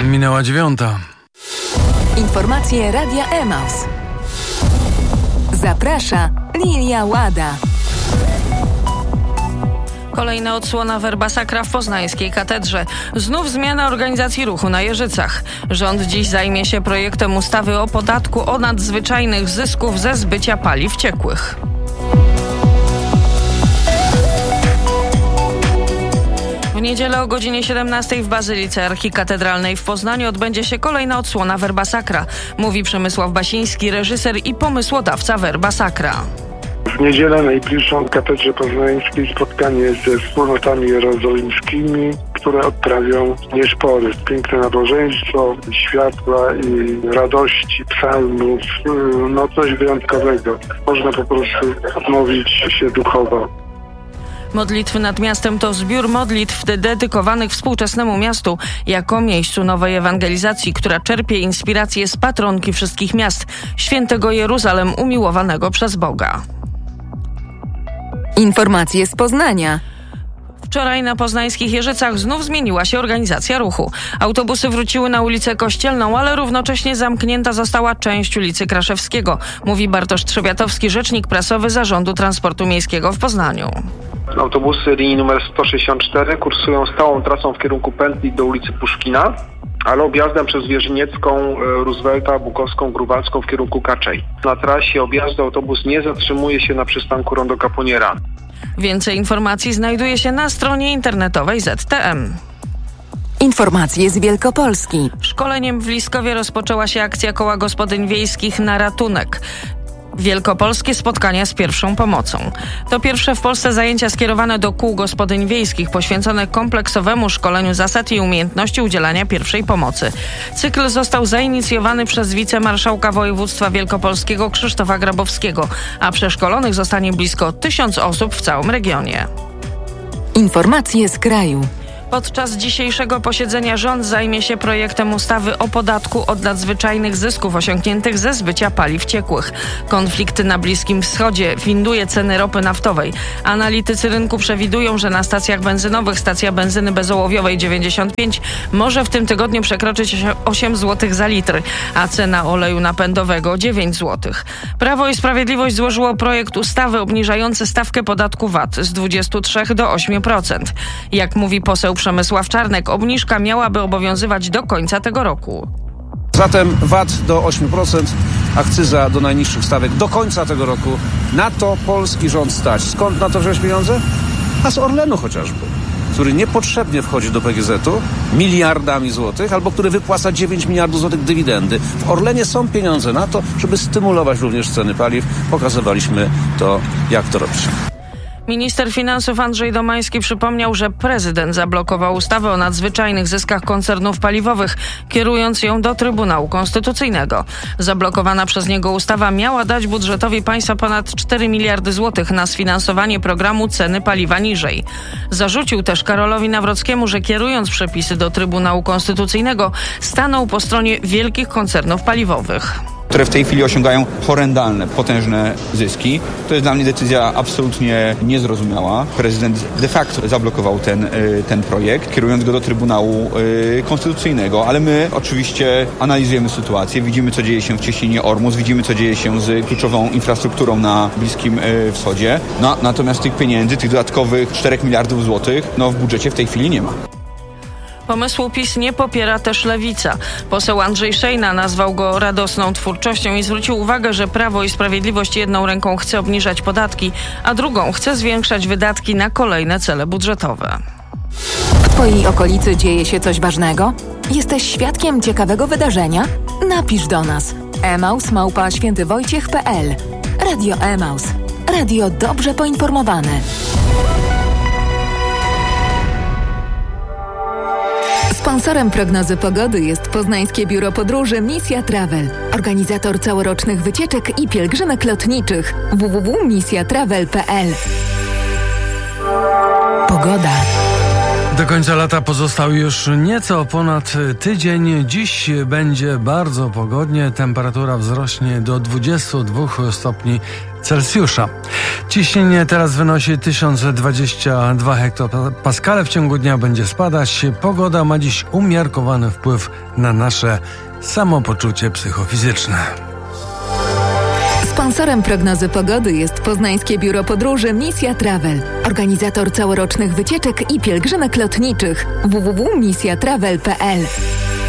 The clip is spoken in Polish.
Minęła 9:00. Informacje Radia Emaus. Zaprasza Lilia Łada. Kolejna odsłona werbasakra w poznańskiej katedrze. Znów zmiana organizacji ruchu na Jeżycach. Rząd dziś zajmie się projektem ustawy o podatku od nadzwyczajnych zysków ze zbycia paliw ciekłych. W niedzielę o godzinie 17:00 w Bazylice Archikatedralnej w Poznaniu odbędzie się kolejna odsłona werbasakra. Mówi Przemysław Basiński, reżyser i pomysłodawca werbasakra. W niedzielę najbliższą w Katedrze Poznańskiej spotkanie ze wspólnotami jerozolimskimi, które odprawią nieszpory, piękne nabożeństwo, światła i radości, psalmów, coś wyjątkowego. Można po prostu odnowić się duchowo. Modlitwy nad miastem to zbiór modlitw dedykowanych współczesnemu miastu jako miejscu nowej ewangelizacji, która czerpie inspirację z patronki wszystkich miast, świętego Jeruzalem umiłowanego przez Boga. Informacje z Poznania. Wczoraj na poznańskich Jeżycach znów zmieniła się organizacja ruchu. Autobusy wróciły na ulicę Kościelną, ale równocześnie zamknięta została część ulicy Kraszewskiego, mówi Bartosz Trzebiatowski, rzecznik prasowy Zarządu Transportu Miejskiego w Poznaniu. Autobusy linii numer 164 kursują stałą trasą w kierunku pętli do ulicy Puszkina, ale objazdem przez Wierzyniecką, Roosevelta, Bukowską, Grubalską w kierunku Kaczej. Na trasie objazdu autobus nie zatrzymuje się na przystanku Rondo Caponiera. Więcej informacji znajduje się na stronie internetowej ZTM. Informacje z Wielkopolski. Szkoleniem w Liskowie rozpoczęła się akcja Koła Gospodyń Wiejskich na ratunek. Wielkopolskie spotkania z pierwszą pomocą. To pierwsze w Polsce zajęcia skierowane do kół gospodyń wiejskich, poświęcone kompleksowemu szkoleniu zasad i umiejętności udzielania pierwszej pomocy. Cykl został zainicjowany przez wicemarszałka województwa wielkopolskiego Krzysztofa Grabowskiego, a przeszkolonych zostanie blisko 1000 osób w całym regionie. Informacje z kraju. Podczas dzisiejszego posiedzenia rząd zajmie się projektem ustawy o podatku od nadzwyczajnych zysków osiągniętych ze zbycia paliw ciekłych. Konflikt na Bliskim Wschodzie winduje ceny ropy naftowej. Analitycy rynku przewidują, że na stacjach benzynowych stacja benzyny bezołowiowej 95 może w tym tygodniu przekroczyć 8 zł za litr, a cena oleju napędowego 9 zł. Prawo i Sprawiedliwość złożyło projekt ustawy obniżający stawkę podatku VAT z 23 do 8%. Jak mówi poseł Przemysław Czarnek, obniżka miałaby obowiązywać do końca tego roku. Zatem VAT do 8%, akcyza do najniższych stawek do końca tego roku. Na to polski rząd stać. Skąd na to wziąć pieniądze? A z Orlenu chociażby, który niepotrzebnie wchodzi do PGZ-u miliardami złotych, albo który wypłaca 9 miliardów złotych dywidendy. W Orlenie są pieniądze na to, żeby stymulować również ceny paliw. Pokazywaliśmy to, jak to robić. Minister finansów Andrzej Domański przypomniał, że prezydent zablokował ustawę o nadzwyczajnych zyskach koncernów paliwowych, kierując ją do Trybunału Konstytucyjnego. Zablokowana przez niego ustawa miała dać budżetowi państwa ponad 4 miliardy złotych na sfinansowanie programu Ceny paliwa niżej. Zarzucił też Karolowi Nawrockiemu, że kierując przepisy do Trybunału Konstytucyjnego stanął po stronie wielkich koncernów paliwowych, które w tej chwili osiągają horrendalne, potężne zyski. To jest dla mnie decyzja absolutnie niezrozumiała. Prezydent de facto zablokował ten projekt, kierując go do Trybunału Konstytucyjnego, ale my oczywiście analizujemy sytuację, widzimy, co dzieje się w cieśninie Ormus, widzimy, co dzieje się z kluczową infrastrukturą na Bliskim Wschodzie. Natomiast tych pieniędzy, tych dodatkowych 4 miliardów złotych, w budżecie w tej chwili nie ma. Pomysłu PiS nie popiera też Lewica. Poseł Andrzej Szejna nazwał go radosną twórczością i zwrócił uwagę, że Prawo i Sprawiedliwość jedną ręką chce obniżać podatki, a drugą chce zwiększać wydatki na kolejne cele budżetowe. W Twojej okolicy dzieje się coś ważnego? Jesteś świadkiem ciekawego wydarzenia? Napisz do nas. emaus@świętywojciech.pl. Radio Emaus. Radio dobrze poinformowane. Sponsorem prognozy pogody jest Poznańskie Biuro Podróży Misja Travel, organizator całorocznych wycieczek i pielgrzymek lotniczych. www.misjatravel.pl. Pogoda. Do końca lata pozostał już nieco ponad tydzień. Dziś będzie bardzo pogodnie. Temperatura wzrośnie do 22 stopni Celsjusza. Ciśnienie teraz wynosi 1022 hektopaskale. W ciągu dnia będzie spadać. Pogoda ma dziś umiarkowany wpływ na nasze samopoczucie psychofizyczne. Sponsorem prognozy pogody jest Poznańskie Biuro Podróży Misja Travel, organizator całorocznych wycieczek i pielgrzymek lotniczych. www.misjatravel.pl